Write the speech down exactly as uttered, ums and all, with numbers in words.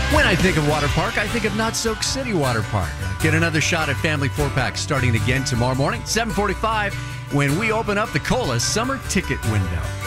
When I think of water park, I think of Not Soak City Water Park. Get another shot at Family Four Pack starting again tomorrow morning, seven forty-five, when we open up the Cola Summer Ticket Window.